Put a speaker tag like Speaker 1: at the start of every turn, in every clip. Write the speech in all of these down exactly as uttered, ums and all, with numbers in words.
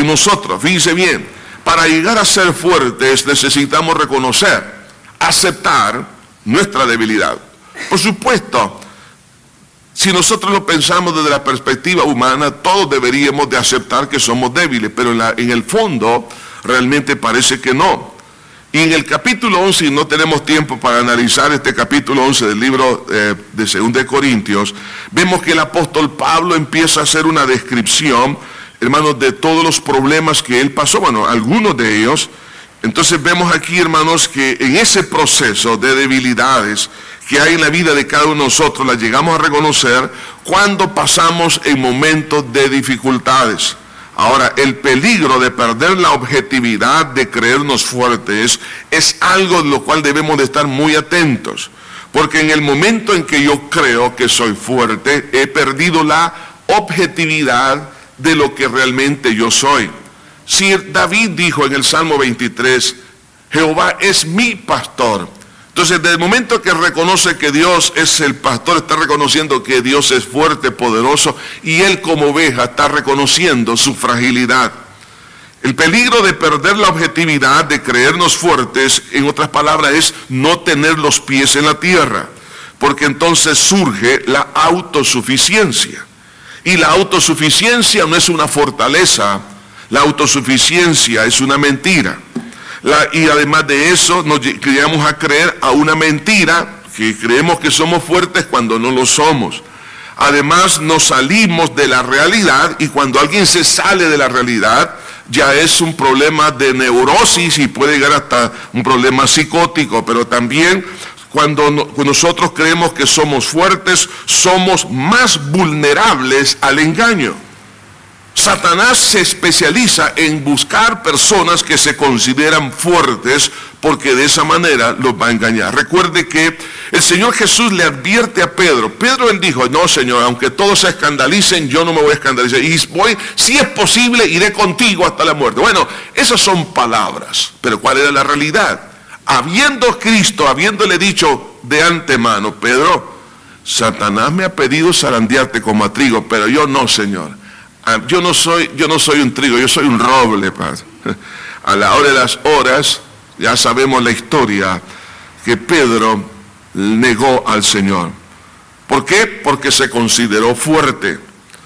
Speaker 1: en nosotros. Fíjense bien, para llegar a ser fuertes necesitamos reconocer, aceptar nuestra debilidad. Por supuesto, si nosotros lo pensamos desde la perspectiva humana, todos deberíamos de aceptar que somos débiles, pero en, la, en el fondo realmente parece que no. Y en el capítulo once, y no tenemos tiempo para analizar este capítulo once del libro eh, de segunda de Corintios, vemos que el apóstol Pablo empieza a hacer una descripción, hermanos, de todos los problemas que él pasó, bueno, algunos de ellos. Entonces vemos aquí, hermanos, que en ese proceso de debilidades que hay en la vida de cada uno de nosotros, las llegamos a reconocer cuando pasamos en momentos de dificultades. Ahora, el peligro de perder la objetividad de creernos fuertes es algo de lo cual debemos de estar muy atentos. Porque en el momento en que yo creo que soy fuerte, he perdido la objetividad de lo que realmente yo soy. Si David dijo en el Salmo veintitrés, Jehová es mi pastor. Entonces, desde el momento que reconoce que Dios es el pastor, está reconociendo que Dios es fuerte, poderoso, y él como oveja está reconociendo su fragilidad. El peligro de perder la objetividad, de creernos fuertes, en otras palabras, es no tener los pies en la tierra, porque entonces surge la autosuficiencia. Y la autosuficiencia no es una fortaleza, la autosuficiencia es una mentira. La, y además de eso, nos llegamos a creer a una mentira, que creemos que somos fuertes cuando no lo somos. Además, nos salimos de la realidad, y cuando alguien se sale de la realidad, ya es un problema de neurosis y puede llegar hasta un problema psicótico. Pero también, cuando, no, cuando nosotros creemos que somos fuertes, somos más vulnerables al engaño. Satanás se especializa en buscar personas que se consideran fuertes, porque de esa manera los va a engañar. Recuerde que el Señor Jesús le advierte a Pedro. Pedro él dijo, no Señor, aunque todos se escandalicen, yo no me voy a escandalizar. Y voy, si es posible, iré contigo hasta la muerte. Bueno, esas son palabras, pero ¿cuál era la realidad? Habiendo Cristo, habiéndole dicho de antemano, Pedro, Satanás me ha pedido zarandearte como a trigo, pero yo no, Señor. Yo no soy, yo no soy un trigo, yo soy un roble, Padre. A la hora de las horas, ya sabemos la historia, que Pedro negó al Señor. ¿Por qué? Porque se consideró fuerte.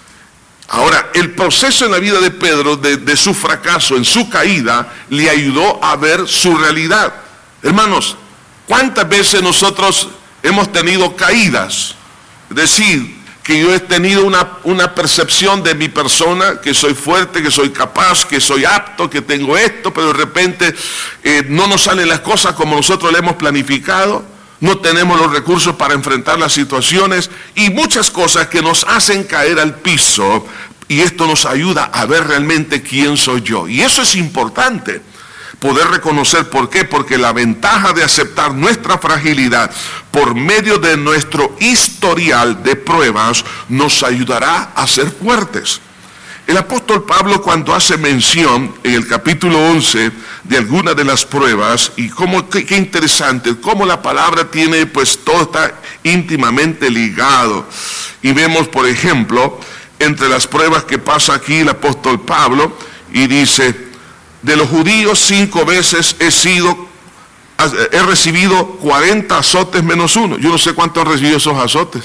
Speaker 1: Ahora, el proceso en la vida de Pedro, de, de su fracaso, en su caída, le ayudó a ver su realidad. Hermanos, ¿cuántas veces nosotros hemos tenido caídas? Es decir, que yo he tenido una, una percepción de mi persona, que soy fuerte, que soy capaz, que soy apto, que tengo esto, pero de repente eh, no nos salen las cosas como nosotros le hemos planificado, no tenemos los recursos para enfrentar las situaciones y muchas cosas que nos hacen caer al piso, y esto nos ayuda a ver realmente quién soy yo. Y eso es importante, poder reconocer. ¿Por qué? Porque la ventaja de aceptar nuestra fragilidad por medio de nuestro historial de pruebas nos ayudará a ser fuertes. El apóstol Pablo, cuando hace mención en el capítulo once de algunas de las pruebas, y cómo, qué, qué interesante, cómo la palabra tiene, pues todo está íntimamente ligado. Y vemos, por ejemplo, entre las pruebas que pasa aquí el apóstol Pablo, y dice, de los judíos cinco veces he sido, he recibido cuarenta azotes menos uno. Yo no sé cuánto han recibido esos azotes.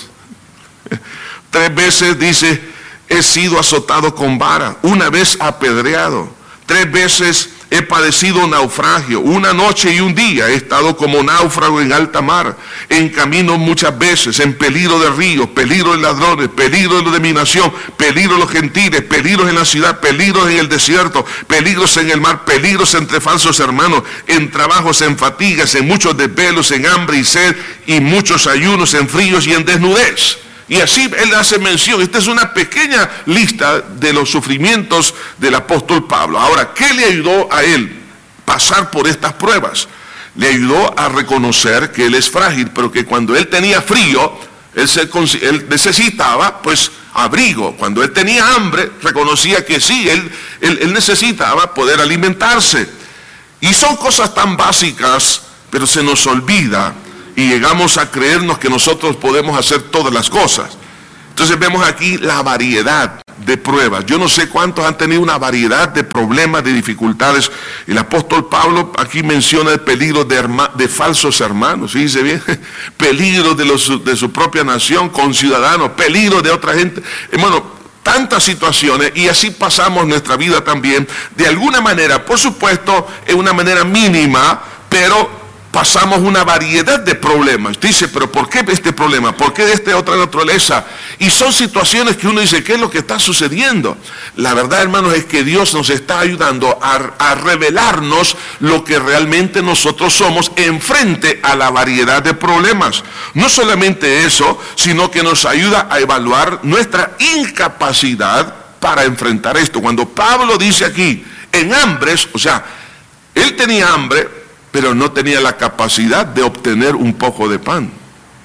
Speaker 1: Tres veces dice, he sido azotado con vara, una vez apedreado. Tres veces he padecido naufragio, una noche y un día he estado como náufrago en alta mar, en camino muchas veces, en peligro de ríos, peligro de ladrones, peligro de mi nación, peligro de los gentiles, peligros en la ciudad, peligros en el desierto, peligros en el mar, peligros entre falsos hermanos, en trabajos, en fatigas, en muchos desvelos, en hambre y sed, y muchos ayunos, en fríos y en desnudez. Y así él hace mención. Esta es una pequeña lista de los sufrimientos del apóstol Pablo. Ahora, ¿qué le ayudó a él pasar por estas pruebas? Le ayudó a reconocer que él es frágil, pero que cuando él tenía frío, él, se, él necesitaba pues abrigo. Cuando él tenía hambre, reconocía que sí, él, él, él necesitaba poder alimentarse. Y son cosas tan básicas, pero se nos olvida. Y llegamos a creernos que nosotros podemos hacer todas las cosas. Entonces vemos aquí la variedad de pruebas. Yo no sé cuántos han tenido una variedad de problemas, de dificultades. El apóstol Pablo aquí menciona el peligro de, de falsos hermanos, ¿sí? Bien, peligro de, los, de su propia nación, conciudadanos, peligro de otra gente. Hermano, tantas situaciones, y así pasamos nuestra vida también, de alguna manera, por supuesto, en una manera mínima, pero pasamos una variedad de problemas. Dice, pero ¿por qué este problema? ¿Por qué de esta otra naturaleza? Y son situaciones que uno dice, ¿qué es lo que está sucediendo? La verdad, hermanos, es que Dios nos está ayudando a, a revelarnos lo que realmente nosotros somos en frente a la variedad de problemas. No solamente eso, sino que nos ayuda a evaluar nuestra incapacidad para enfrentar esto. Cuando Pablo dice aquí, en hambres, o sea, él tenía hambre, pero no tenía la capacidad de obtener un poco de pan.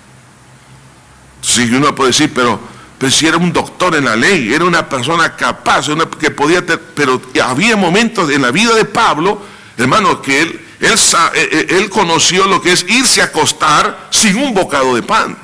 Speaker 1: Si uno puede decir, pero, pero si era un doctor en la ley, era una persona capaz, una, que podía tener, pero había momentos en la vida de Pablo, hermano, que él, él, él conoció lo que es irse a acostar sin un bocado de pan.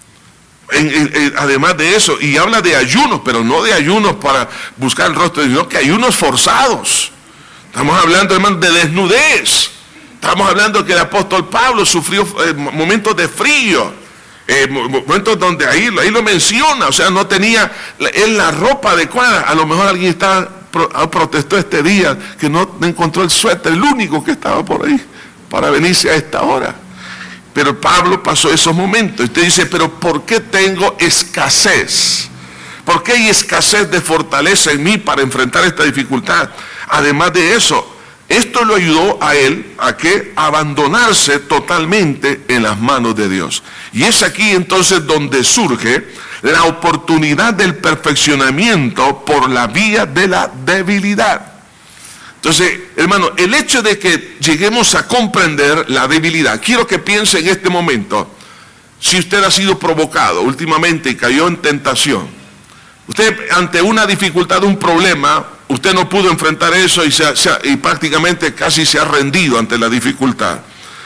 Speaker 1: En, en, en, además de eso, y habla de ayunos, pero no de ayunos para buscar el rostro, sino que ayunos forzados. Estamos hablando, hermano, de desnudez. Estamos hablando que el apóstol Pablo sufrió eh, momentos de frío, eh, momentos donde ahí, ahí lo menciona, o sea, no tenía él la ropa adecuada. A lo mejor alguien está, pro, protestó este día que no encontró el suéter, el único que estaba por ahí, para venirse a esta hora. Pero Pablo pasó esos momentos. Usted dice, pero ¿por qué tengo escasez? ¿Por qué hay escasez de fortaleza en mí para enfrentar esta dificultad? Además de eso, esto lo ayudó a él a que abandonarse totalmente en las manos de Dios. Y es aquí entonces donde surge la oportunidad del perfeccionamiento por la vía de la debilidad. Entonces, hermano, el hecho de que lleguemos a comprender la debilidad, quiero que piense en este momento, si usted ha sido provocado últimamente y cayó en tentación, usted ante una dificultad, un problema, usted no pudo enfrentar eso y, se, se, y prácticamente casi se ha rendido ante la dificultad.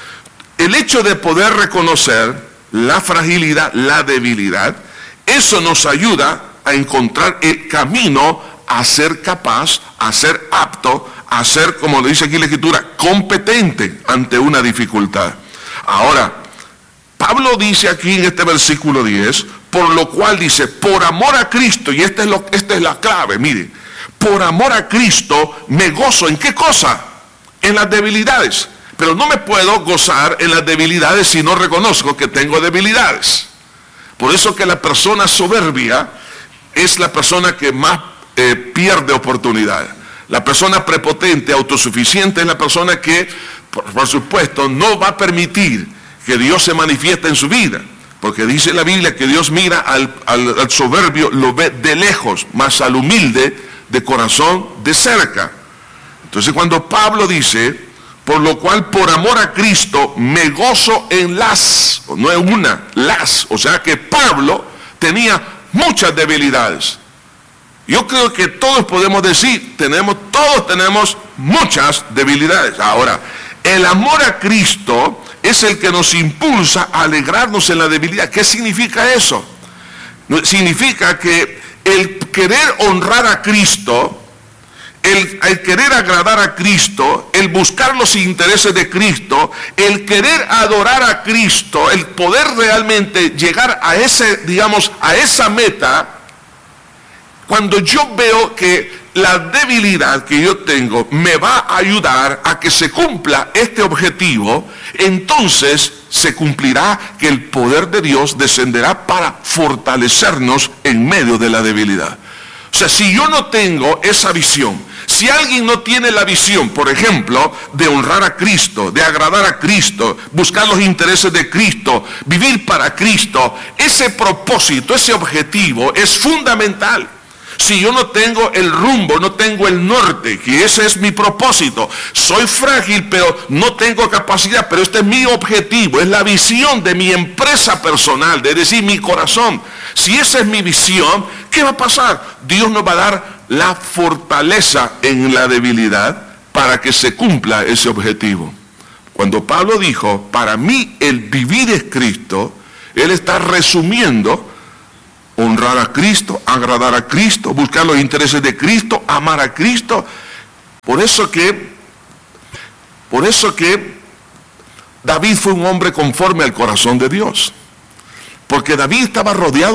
Speaker 1: El hecho de poder reconocer la fragilidad, la debilidad, eso nos ayuda a encontrar el camino a ser capaz, a ser apto, a ser, como dice aquí la Escritura, competente ante una dificultad. Ahora, Pablo dice aquí en este versículo diez, por lo cual dice, por amor a Cristo, y esta es, lo, esta es la clave, mire, por amor a Cristo me gozo. ¿En qué cosa? En las debilidades. Pero no me puedo gozar en las debilidades si no reconozco que tengo debilidades. Por eso que la persona soberbia es la persona que más eh, pierde oportunidad. La persona prepotente, autosuficiente, es la persona que, por, por supuesto, no va a permitir que Dios se manifieste en su vida. Porque dice la Biblia que Dios mira al, al, al soberbio, lo ve de lejos, mas al humilde de corazón de cerca. Entonces cuando Pablo dice, por lo cual por amor a Cristo me gozo en las, no es una, las, o sea que Pablo tenía muchas debilidades. Yo creo que todos podemos decir, tenemos, todos tenemos muchas debilidades. Ahora, el amor a Cristo es el que nos impulsa a alegrarnos en la debilidad. ¿Qué significa eso? Significa que el querer honrar a Cristo, el, el querer agradar a Cristo, el buscar los intereses de Cristo, el querer adorar a Cristo, el poder realmente llegar a ese, digamos, a esa meta, cuando yo veo que la debilidad que yo tengo me va a ayudar a que se cumpla este objetivo, entonces se cumplirá que el poder de Dios descenderá para fortalecernos en medio de la debilidad. O sea, si yo no tengo esa visión, si alguien no tiene la visión, por ejemplo, de honrar a Cristo, de agradar a Cristo, buscar los intereses de Cristo, vivir para Cristo, ese propósito, ese objetivo es fundamental. Si yo no tengo el rumbo, no tengo el norte, que ese es mi propósito, soy frágil, pero no tengo capacidad, pero este es mi objetivo, es la visión de mi empresa personal, de decir mi corazón. Si esa es mi visión, ¿qué va a pasar? Dios nos va a dar la fortaleza en la debilidad para que se cumpla ese objetivo. Cuando Pablo dijo, para mí el vivir es Cristo, él está resumiendo honrar a Cristo, agradar a Cristo, buscar los intereses de Cristo, amar a Cristo. Por eso que, por eso que David fue un hombre conforme al corazón de Dios. Porque David estaba rodeado